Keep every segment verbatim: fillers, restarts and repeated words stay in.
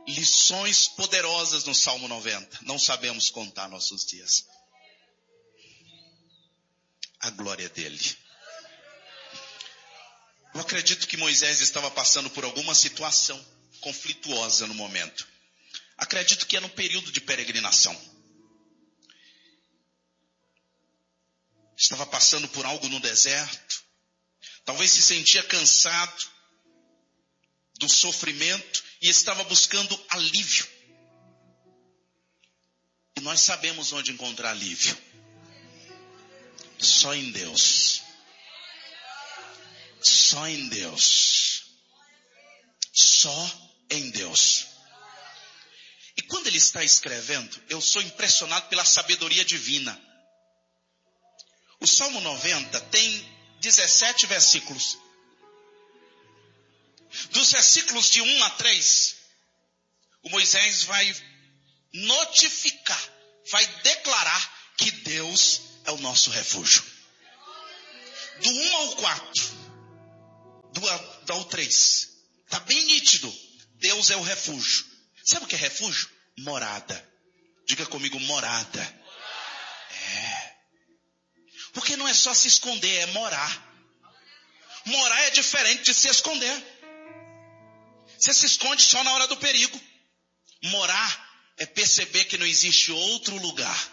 lições poderosas no Salmo noventa. Não sabemos contar nossos dias. A glória dele. Eu acredito que Moisés estava passando por alguma situação conflituosa no momento. Acredito que é no período de peregrinação. Estava passando por algo no deserto. Talvez se sentia cansado do sofrimento e estava buscando alívio. E nós sabemos onde encontrar alívio. Só em Deus. Só em Deus. Só em Deus. E quando ele está escrevendo, eu sou impressionado pela sabedoria divina. O Salmo noventa tem dezessete versículos. Dos versículos de um a três, o Moisés vai notificar, vai declarar que Deus é o nosso refúgio. Do um ao quatro, do ao três, está bem nítido. Deus é o refúgio. Sabe o que é refúgio? Morada. Diga comigo, morada. É. Porque não é só se esconder, é morar. Morar é diferente de se esconder. Você se esconde só na hora do perigo. Morar é perceber que não existe outro lugar.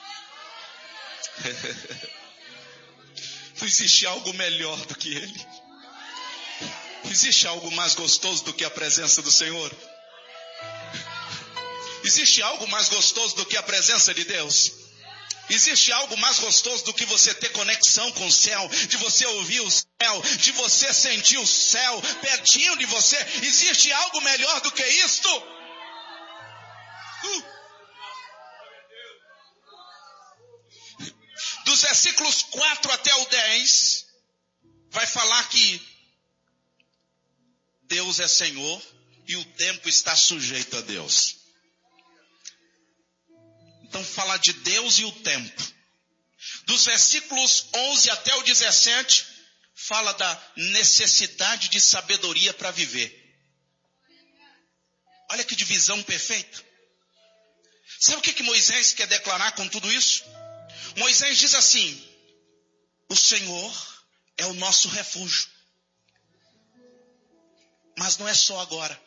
Não existe algo melhor do que Ele. Existe algo mais gostoso do que a presença do Senhor. Existe algo mais gostoso do que a presença de Deus. Existe algo mais gostoso do que você ter conexão com o céu, de você ouvir o céu, de você sentir o céu pertinho de você. Existe algo melhor do que isto? Uh. Dos versículos quatro até o dez, vai falar que Deus é Senhor e o tempo está sujeito a Deus. Então fala de Deus e o tempo. Dos versículos onze até o dezessete, fala da necessidade de sabedoria para viver. Olha que divisão perfeita. Sabe o que, que Moisés quer declarar com tudo isso? Moisés diz assim: o Senhor é o nosso refúgio. Mas não é só agora.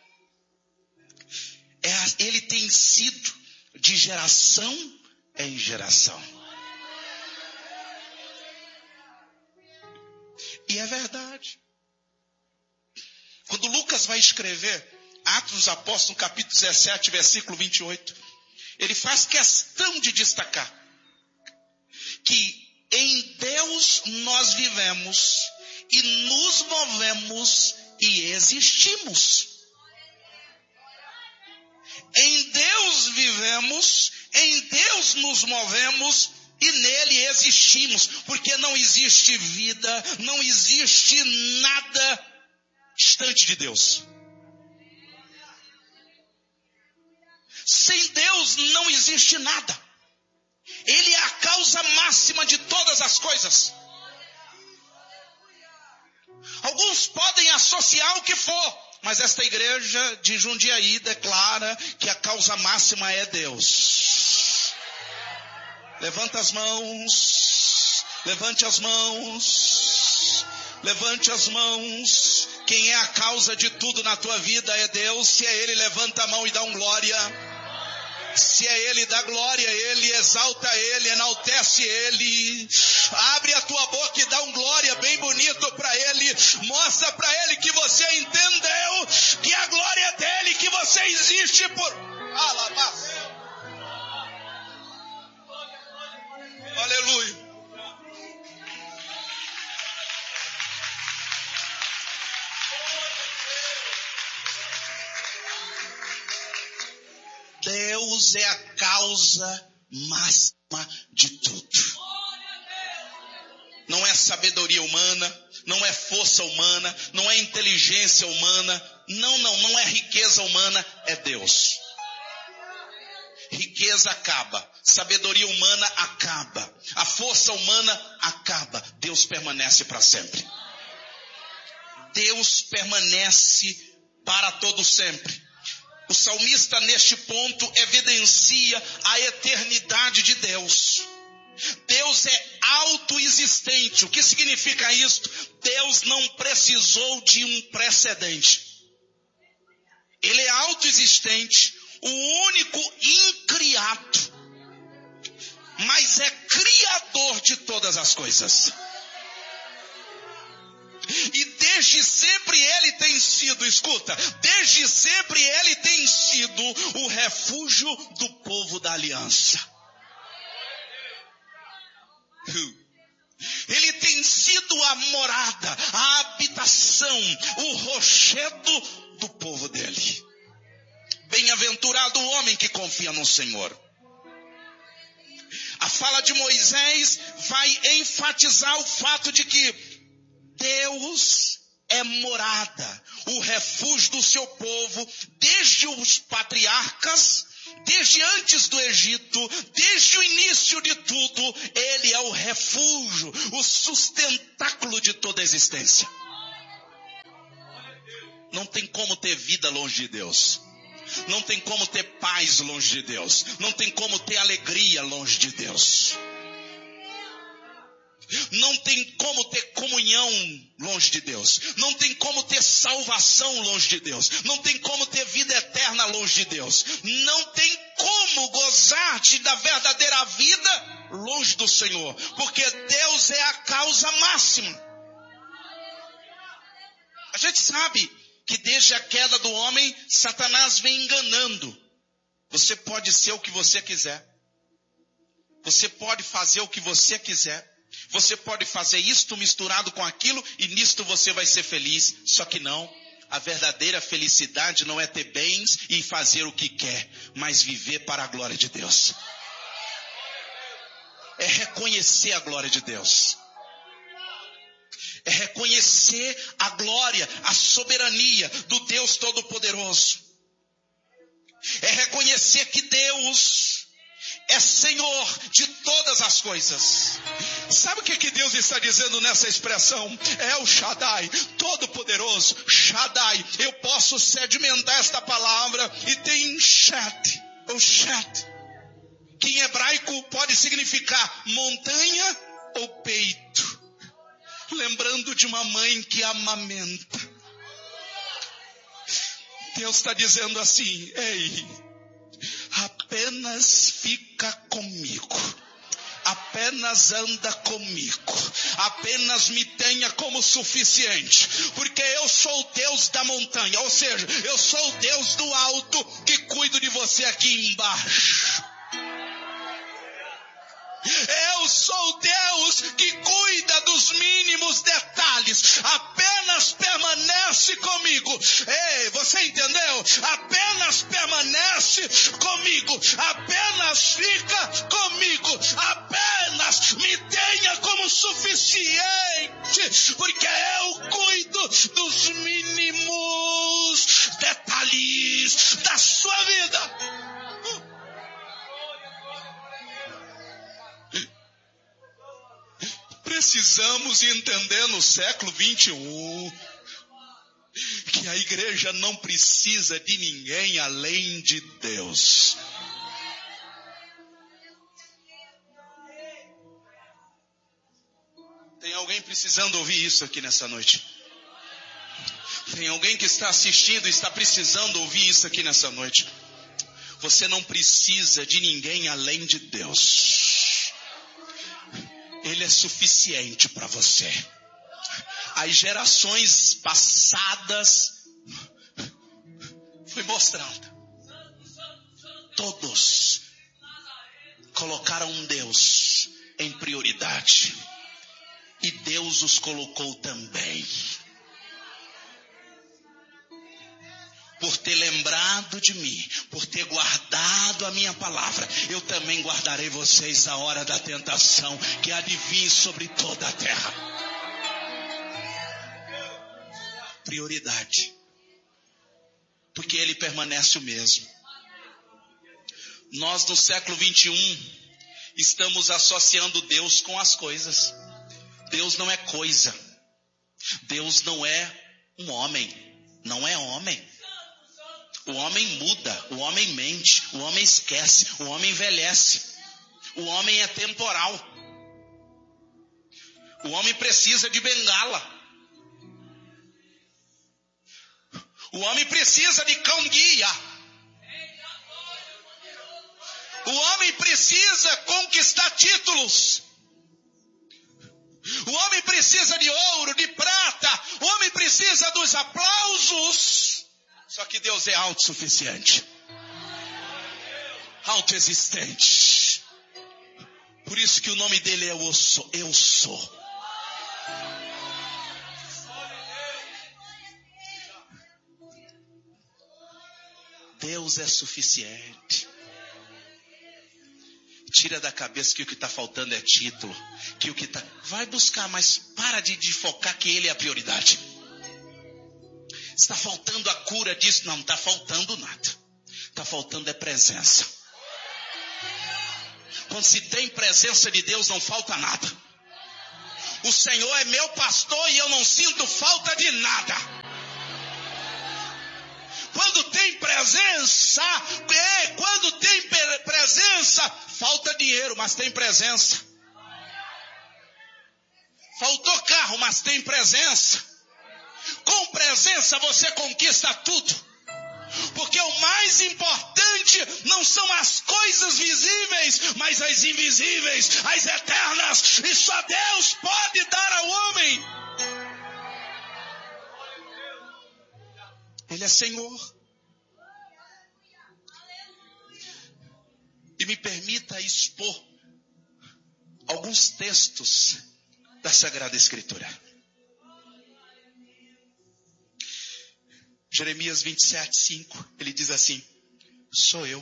É, ele tem sido de geração em geração. E é verdade. Quando Lucas vai escrever Atos dos Apóstolos, capítulo dezessete, versículo vinte e oito, ele faz questão de destacar que em Deus nós vivemos e nos movemos e existimos. Em Deus vivemos, em Deus nos movemos e nele existimos. Porque não existe vida, não existe nada distante de Deus. Sem Deus não existe nada. Ele é a causa máxima de todas as coisas. Alguns podem associar o que for, mas esta igreja de Jundiaí declara que a causa máxima é Deus. Levanta as mãos, levante as mãos, levante as mãos. Quem é a causa de tudo na tua vida é Deus. Se é Ele, levanta a mão e dá um glória. Se é Ele, dá glória a Ele, exalta Ele, enaltece Ele. Abre a tua boca e dá um glória bem bonito para Ele. Mostra para Ele que você entendeu que a glória é dEle, que você existe por... Alabá. Aleluia. Deus é a causa máxima de tudo. Não é sabedoria humana, não é força humana, não é inteligência humana, não, não, não é riqueza humana, é Deus. Riqueza acaba, sabedoria humana acaba, a força humana acaba, Deus permanece para sempre. Deus permanece para todo sempre. O salmista neste ponto evidencia a eternidade de Deus. Deus é autoexistente. O que significa isto? Deus não precisou de um precedente. Ele é autoexistente, o único incriado, mas é criador de todas as coisas. E desde sempre ele tem sido, escuta, desde sempre ele tem sido o refúgio do povo da aliança. Ele tem sido a morada, a habitação, o rochedo do povo dele. Bem-aventurado o homem que confia no Senhor. A fala de Moisés vai enfatizar o fato de que Deus é morada, o refúgio do seu povo, desde os patriarcas, desde antes do Egito, desde o início de tudo, ele é o refúgio, o sustentáculo de toda a existência. Não tem como ter vida longe de Deus. Não tem como ter paz longe de Deus. Não tem como ter alegria longe de Deus. Não tem como ter comunhão longe de Deus. Não tem como ter salvação longe de Deus. Não tem como ter vida eterna longe de Deus. Não tem como gozar de, da verdadeira vida longe do Senhor. Porque Deus é a causa máxima. A gente sabe que desde a queda do homem, Satanás vem enganando. Você pode ser o que você quiser. Você pode fazer o que você quiser. Você pode fazer isto misturado com aquilo e nisto você vai ser feliz. Só que não. A verdadeira felicidade não é ter bens e fazer o que quer, mas viver para a glória de Deus. É reconhecer a glória de Deus. É reconhecer a glória, a soberania do Deus Todo-Poderoso. É reconhecer que Deus é Senhor de todas as coisas. Sabe o que, que Deus está dizendo nessa expressão? É o Shaddai, Todo-Poderoso, Shaddai. Eu posso sedimentar esta palavra e tem Shat, ou Shat, que em hebraico pode significar montanha ou peito. Lembrando de uma mãe que amamenta. Deus está dizendo assim: ei, apenas fica comigo. Apenas anda comigo. Apenas me tenha como suficiente. Porque eu sou o Deus da montanha. Ou seja, eu sou o Deus do alto que cuido de você aqui embaixo. Eu sou o Deus que cuida dos mínimos detalhes. Apenas permanece comigo. Ei, você entendeu? Apenas permanece comigo. Apenas fica comigo. Apenas me tenha como suficiente. Porque eu cuido dos mínimos detalhes da sua vida. Precisamos entender no século vinte e um que a igreja não precisa de ninguém além de Deus. Tem alguém precisando ouvir isso aqui nessa noite? Tem alguém que está assistindo e está precisando ouvir isso aqui nessa noite? Você não precisa de ninguém além de Deus. Ele é suficiente para você. As gerações passadas foi mostrando. Todos colocaram Deus em prioridade. E Deus os colocou também. Por ter lembrado de mim, por ter guardado a minha palavra, eu também guardarei vocês na hora da tentação que há de vir sobre toda a terra. Prioridade. Porque ele permanece o mesmo. Nós no século vinte e um estamos associando Deus com as coisas. Deus não é coisa. Deus não é um homem. Não é homem. O homem muda, o homem mente, o homem esquece, o homem envelhece. O homem é temporal. O homem precisa de bengala. O homem precisa de cão-guia. O homem precisa conquistar títulos. O homem precisa de ouro, de prata. O homem precisa dos aplausos. Só que Deus é autossuficiente, autoexistente. Por isso que o nome dele é eu sou. Eu sou. Deus é suficiente. Tira da cabeça que o que está faltando é título. Que o que tá... Vai buscar, mas para de, de focar que ele é a prioridade. Está faltando a cura disso. Não, não está faltando nada. Está faltando é presença. Quando se tem presença de Deus, não falta nada. O Senhor é meu pastor e eu não sinto falta de nada. Quando tem presença, é, quando tem presença, falta dinheiro, mas tem presença. Faltou carro, mas tem presença. Com presença você conquista tudo. Porque o mais importante não são as coisas visíveis, mas as invisíveis, as eternas. E só Deus pode dar ao homem. Ele é Senhor. E me permita expor alguns textos da Sagrada Escritura. Jeremias vinte e sete, cinco, ele diz assim: sou eu.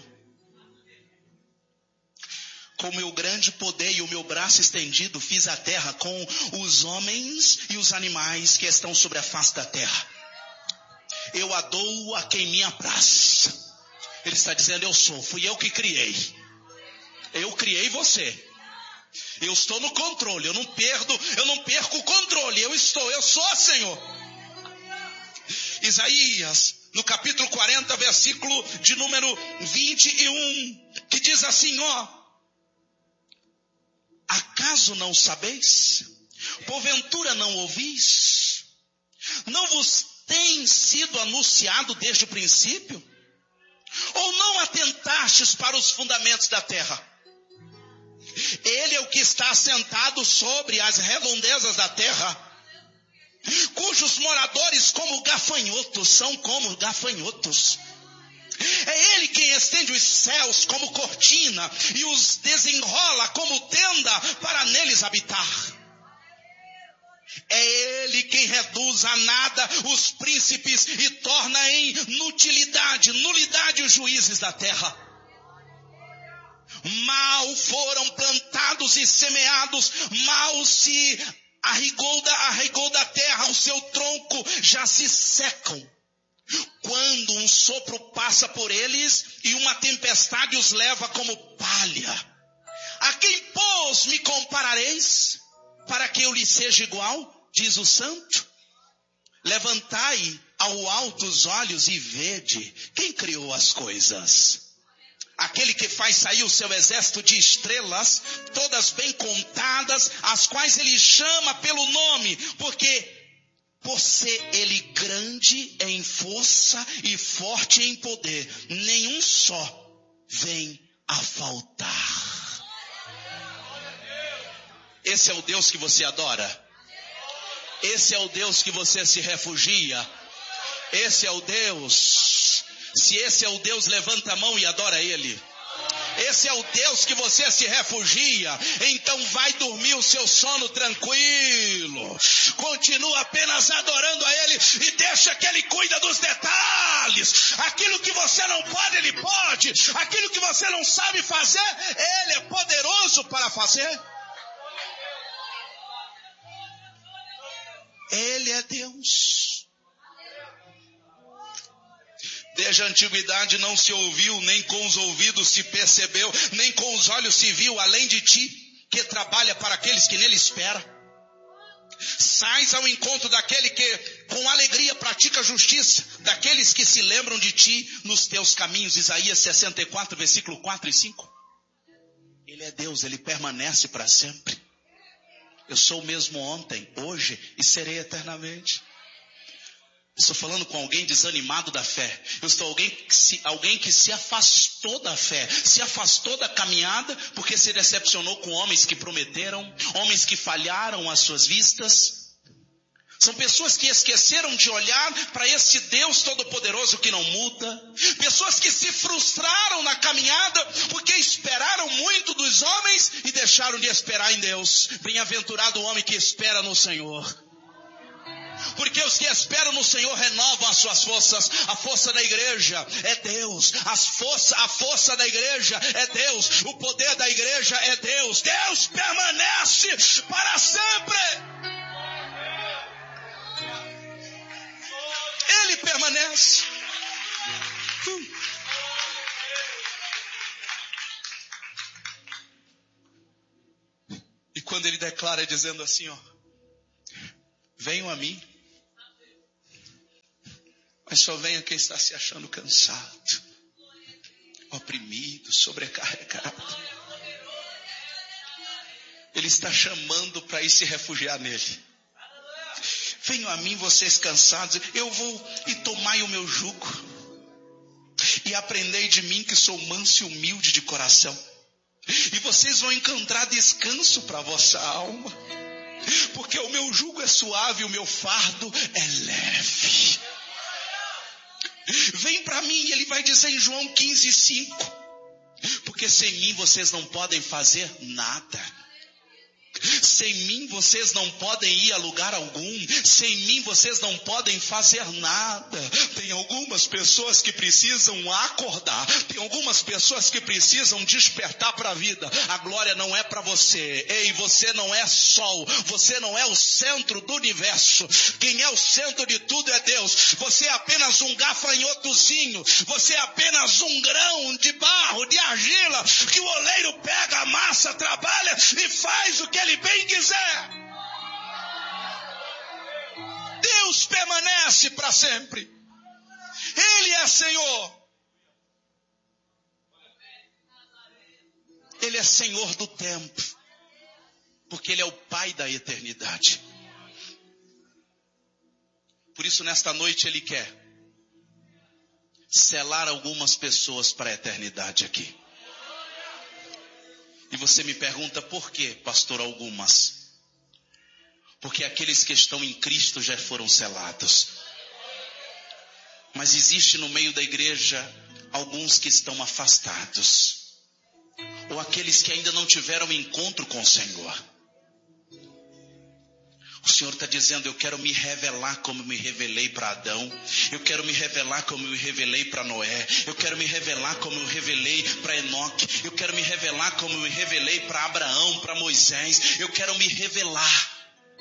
Com o meu grande poder e o meu braço estendido, fiz a terra com os homens e os animais que estão sobre a face da terra. Eu a dou a quem me apraz. Ele está dizendo, eu sou, fui eu que criei. Eu criei você. Eu estou no controle, eu não perdo, eu não perco o controle, eu estou, eu sou, Senhor. Isaías, no capítulo quarenta, versículo de número vinte e um, que diz assim, ó: acaso não sabeis? Porventura não ouvis? Não vos tem sido anunciado desde o princípio? Ou não atentastes para os fundamentos da terra? Ele é o que está assentado sobre as redondezas da terra, cujos moradores como gafanhotos são como gafanhotos. É ele quem estende os céus como cortina e os desenrola como tenda para neles habitar. É ele quem reduz a nada os príncipes e torna em nutilidade, nulidade os juízes da terra. Mal foram plantados e semeados, mal se arregou da, arregou da terra, o seu tronco já se secam. Quando um sopro passa por eles e uma tempestade os leva como palha. A quem, pois, me comparareis? Para que eu lhe seja igual, diz o santo. Levantai ao alto os olhos e vede quem criou as coisas. Aquele que faz sair o seu exército de estrelas, todas bem contadas, as quais ele chama pelo nome, porque por ser ele grande em força e forte em poder, nenhum só vem a faltar. Esse é o Deus que você adora? Esse é o Deus que você se refugia? Esse é o Deus. Se esse é o Deus, levanta a mão e adora Ele. Esse é o Deus que você se refugia, então vai dormir o seu sono tranquilo. Continua apenas adorando a Ele e deixa que Ele cuida dos detalhes. Aquilo que você não pode, Ele pode. Aquilo que você não sabe fazer, Ele é poderoso para fazer. Ele é Deus. Desde a antiguidade não se ouviu, nem com os ouvidos se percebeu, nem com os olhos se viu, além de ti, que trabalha para aqueles que nele esperam. Sais ao encontro daquele que com alegria pratica a justiça, daqueles que se lembram de ti nos teus caminhos. Isaías sessenta e quatro, versículo quatro e cinco. Ele é Deus, ele permanece para sempre. Eu sou o mesmo ontem, hoje e serei eternamente. Estou falando com alguém desanimado da fé. Eu estou alguém que se, alguém que se afastou da fé, se afastou da caminhada, porque se decepcionou com homens que prometeram, homens que falharam às suas vistas. São pessoas que esqueceram de olhar para esse Deus todo-poderoso que não muda. Pessoas que se frustraram na caminhada porque esperaram muito dos homens e deixaram de esperar em Deus. Bem-aventurado o homem que espera no Senhor. Porque os que esperam no Senhor renovam as suas forças. A força da igreja é Deus. As força, a força da igreja é Deus. O poder da igreja é Deus. Deus permanece para sempre. Ele permanece. Hum. E quando ele declara dizendo assim, ó: venham a mim, mas só venha quem está se achando cansado, oprimido, sobrecarregado. Ele está chamando para ir se refugiar nele. Venham a mim vocês cansados, eu vou e tomai o meu jugo, e aprendei de mim que sou manso e humilde de coração, e vocês vão encontrar descanso para a vossa alma, porque o meu jugo é suave e o meu fardo é leve. Vem para mim, ele vai dizer em João quinze, cinco, porque sem mim vocês não podem fazer nada. Sem mim vocês não podem ir a lugar algum. Sem mim vocês não podem fazer nada. Tem algumas pessoas que precisam acordar. Tem algumas pessoas que precisam despertar para a vida. A glória não é para você. Ei, você não é sol. Você não é o centro do universo. Quem é o centro de tudo é Deus. Você é apenas um gafanhotozinho. Você é apenas um grão de barro, de argila, que o oleiro pega, amassa, trabalha e faz o que ele bem quiser. Deus permanece para sempre. Ele é Senhor. Ele é Senhor do tempo, porque Ele é o Pai da eternidade. Por isso nesta noite Ele quer selar algumas pessoas para a eternidade aqui. E você me pergunta por quê, pastor, algumas? Porque aqueles que estão em Cristo já foram selados. Mas existe no meio da igreja alguns que estão afastados. Ou aqueles que ainda não tiveram encontro com o Senhor. O Senhor está dizendo, eu quero me revelar como me revelei para Adão. Eu quero me revelar como me revelei para Noé. Eu quero me revelar como eu revelei para Enoque. Eu quero me revelar como eu me revelei para Abraão, para Moisés. Eu quero me revelar.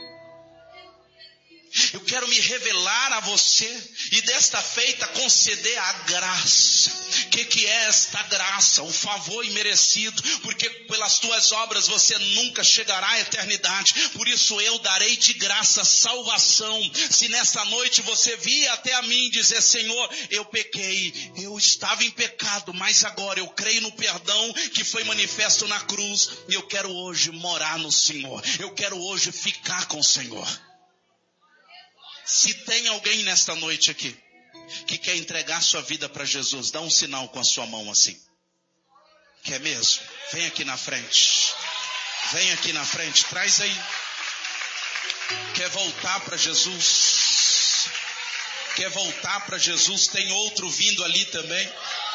Eu quero me revelar a você e desta feita conceder a graça. O que, que é esta graça? O favor imerecido, porque pelas tuas obras você nunca chegará à eternidade. Por isso eu darei de graça salvação. Se nesta noite você vir até a mim e dizer, Senhor, eu pequei, eu estava em pecado, mas agora eu creio no perdão que foi manifesto na cruz e eu quero hoje morar no Senhor. Eu quero hoje ficar com o Senhor. Se tem alguém nesta noite aqui que quer entregar sua vida para Jesus, dá um sinal com a sua mão assim. Quer mesmo? Vem aqui na frente. Vem aqui na frente, traz aí. Quer voltar para Jesus? Quer voltar para Jesus? Tem outro vindo ali também.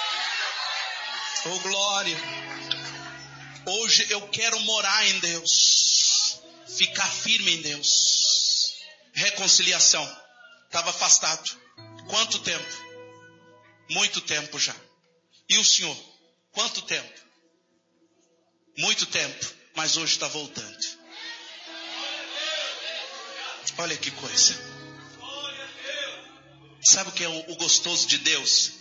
Oh glória. Hoje eu quero morar em Deus. Ficar firme em Deus. Reconciliação. Estava afastado. Quanto tempo? Muito tempo já. E o Senhor? Quanto tempo? Muito tempo. Mas hoje está voltando. Olha que coisa. Sabe o que é o, o gostoso de Deus?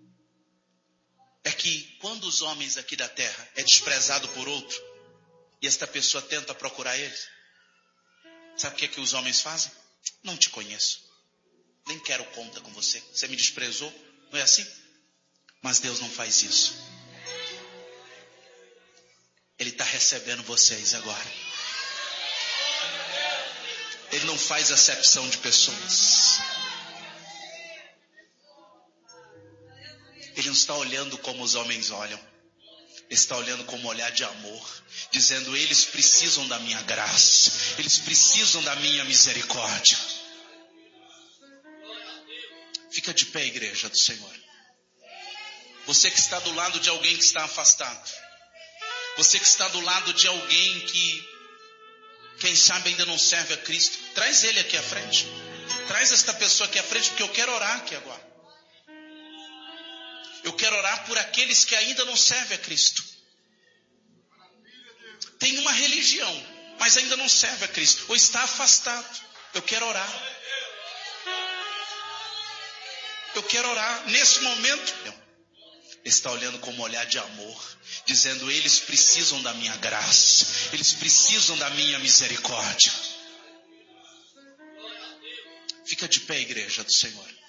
É que quando os homens aqui da terra é desprezado por outro, e esta pessoa tenta procurar ele, Sabe o que é que os homens fazem? Não te conheço. Nem quero conta com você. Você me desprezou. Não é assim? Mas Deus não faz isso. Ele está recebendo vocês agora. Ele não faz acepção de pessoas. Ele não está olhando como os homens olham. Ele está olhando com um olhar de amor, dizendo: eles precisam da minha graça, eles precisam da minha misericórdia. Fica de pé, igreja do Senhor. Você que está do lado de alguém que está afastado. Você que está do lado de alguém que, quem sabe, ainda não serve a Cristo. Traz ele aqui à frente. Traz esta pessoa aqui à frente, porque eu quero orar aqui agora. Eu quero orar por aqueles que ainda não servem a Cristo. Tem uma religião, mas ainda não serve a Cristo. Ou está afastado. Eu quero orar. Eu quero orar. Nesse momento, está olhando com um olhar de amor, dizendo: eles precisam da minha graça. Eles precisam da minha misericórdia. Fica de pé, igreja do Senhor.